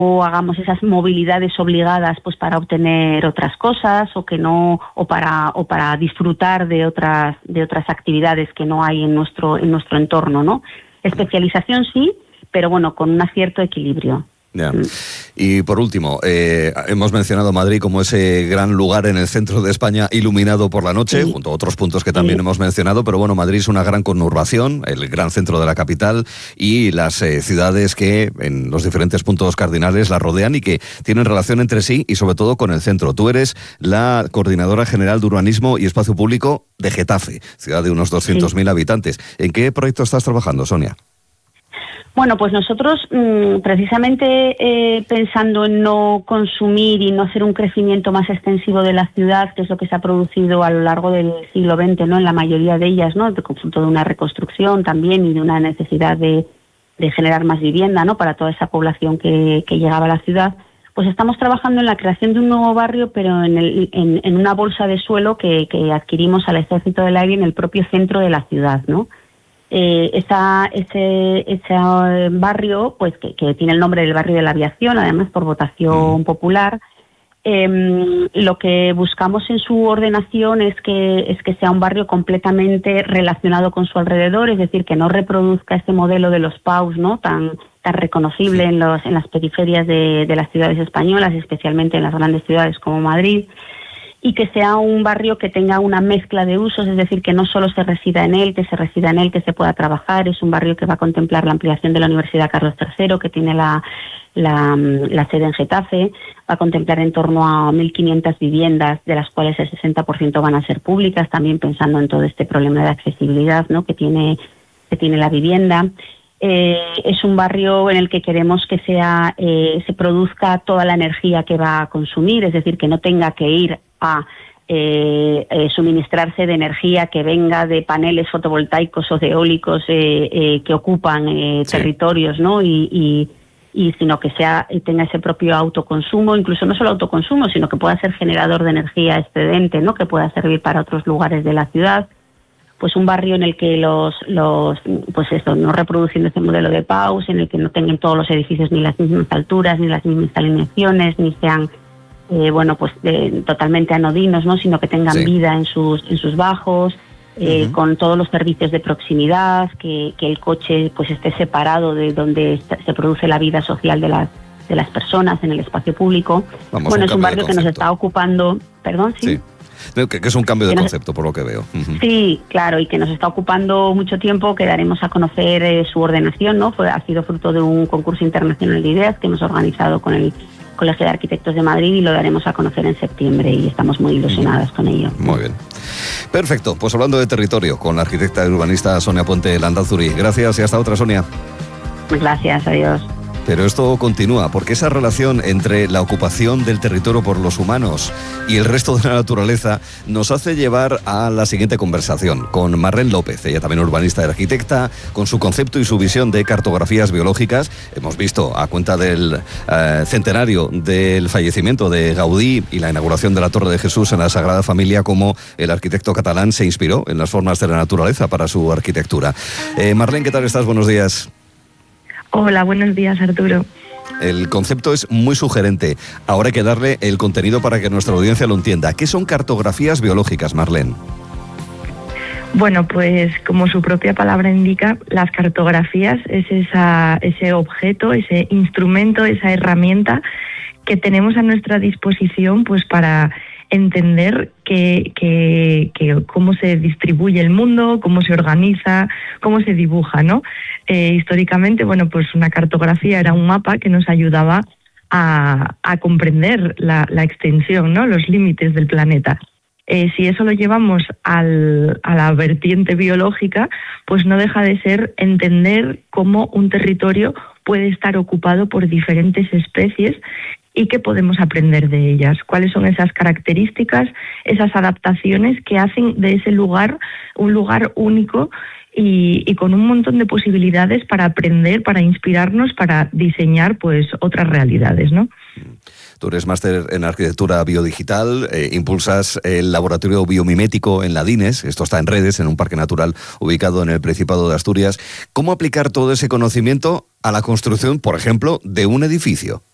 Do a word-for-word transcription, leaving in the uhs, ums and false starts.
o hagamos esas movilidades obligadas pues para obtener otras cosas o que no o para o para disfrutar de otras de otras actividades que no hay en nuestro en nuestro entorno, ¿no? Especialización sí, pero bueno, con un cierto equilibrio. Ya. Y por último, eh, hemos mencionado Madrid como ese gran lugar en el centro de España iluminado por la noche, sí, junto a otros puntos que también sí. hemos mencionado, pero bueno, Madrid es una gran conurbación, el gran centro de la capital y las eh, ciudades que en los diferentes puntos cardinales la rodean y que tienen relación entre sí y sobre todo con el centro. Tú eres la coordinadora general de urbanismo y espacio público de Getafe, ciudad de unos doscientos mil sí. habitantes. ¿En qué proyecto estás trabajando, Sonia? Bueno, pues nosotros mmm, precisamente eh, pensando en no consumir y no hacer un crecimiento más extensivo de la ciudad, que es lo que se ha producido a lo largo del siglo veinte, ¿no? En la mayoría de ellas, ¿no? De conjunto de una reconstrucción también y de una necesidad de, de generar más vivienda, ¿no? Para toda esa población que, que llegaba a la ciudad. Pues estamos trabajando en la creación de un nuevo barrio, pero en, el, en, en una bolsa de suelo que, que adquirimos al Ejército del Aire en el propio centro de la ciudad, ¿no? Eh, esa, ese, ese barrio, pues que, que tiene el nombre del barrio de la aviación, además por votación mm. popular, eh, lo que buscamos en su ordenación es que, es que sea un barrio completamente relacionado con su alrededor, es decir, que no reproduzca ese modelo de los P A Us, ¿no? tan, tan reconocible en, los, en las periferias de, de las ciudades españolas, especialmente en las grandes ciudades como Madrid, y que sea un barrio que tenga una mezcla de usos, es decir, que no solo se resida en él, que se resida en él, que se pueda trabajar. Es un barrio que va a contemplar la ampliación de la Universidad Carlos tercero, que tiene la, la, la sede en Getafe, va a contemplar en torno a mil quinientas viviendas, de las cuales el sesenta por ciento van a ser públicas, también pensando en todo este problema de accesibilidad, ¿no? que tiene, que tiene la vivienda. Eh, es un barrio en el que queremos que sea eh, se produzca toda la energía que va a consumir, es decir, que no tenga que ir a eh, eh, suministrarse de energía que venga de paneles fotovoltaicos o de eólicos eh, eh, que ocupan eh, sí. territorios, ¿no? Y, y, y sino que sea tenga ese propio autoconsumo, incluso no solo autoconsumo, sino que pueda ser generador de energía excedente, ¿no? Que pueda servir para otros lugares de la ciudad. Pues un barrio en el que los, los pues eso, no reproduciendo ese modelo de P A Us, en el que no tengan todos los edificios ni las mismas alturas, ni las mismas alineaciones, ni sean eh, bueno pues eh, totalmente anodinos, ¿no? Sino que tengan sí. vida en sus en sus bajos, eh, uh-huh. con todos los servicios de proximidad, que, que el coche pues esté separado de donde está, se produce la vida social de las de las personas en el espacio público. Vamos, bueno, un es un barrio que nos está ocupando, perdón, sí. sí. Que, que es un cambio de concepto, por lo que veo. Uh-huh. Sí, claro, y que nos está ocupando mucho tiempo, que daremos a conocer eh, su ordenación, ¿no? Fue, ha sido fruto de un concurso internacional de ideas que hemos organizado con el Colegio de Arquitectos de Madrid y lo daremos a conocer en septiembre y estamos muy ilusionadas uh-huh. con ello. Muy bien. Perfecto, pues hablando de territorio, con la arquitecta y urbanista Sonia Puente Landázuri. Gracias y hasta otra, Sonia. Gracias, adiós. Pero esto continúa, porque esa relación entre la ocupación del territorio por los humanos y el resto de la naturaleza nos hace llevar a la siguiente conversación con Marlene López, ella también urbanista y arquitecta, con su concepto y su visión de cartografías biológicas. Hemos visto, a cuenta del eh, centenario del fallecimiento de Gaudí y la inauguración de la Torre de Jesús en la Sagrada Familia, cómo el arquitecto catalán se inspiró en las formas de la naturaleza para su arquitectura. Eh, Marlene, ¿qué tal estás? Buenos días. Hola, buenos días, Arturo. El concepto es muy sugerente. Ahora hay que darle el contenido para que nuestra audiencia lo entienda. ¿Qué son cartografías biológicas, Marlene? Bueno, pues como su propia palabra indica, las cartografías es esa, ese objeto, ese instrumento, esa herramienta que tenemos a nuestra disposición pues para entender que, que, que cómo se distribuye el mundo, cómo se organiza, cómo se dibuja, ¿no? Eh, históricamente, bueno, pues una cartografía era un mapa que nos ayudaba a, a comprender la, la extensión, ¿no? Los límites del planeta. Eh, si eso lo llevamos al, a la vertiente biológica, pues no deja de ser entender cómo un territorio puede estar ocupado por diferentes especies y qué podemos aprender de ellas, cuáles son esas características, esas adaptaciones que hacen de ese lugar un lugar único y, y con un montón de posibilidades para aprender, para inspirarnos, para diseñar pues otras realidades, ¿no? Tú eres máster en arquitectura biodigital, eh, impulsas el laboratorio biomimético en la DINES, esto está en redes, en un parque natural ubicado en el Principado de Asturias. ¿Cómo aplicar todo ese conocimiento a la construcción, por ejemplo, de un edificio?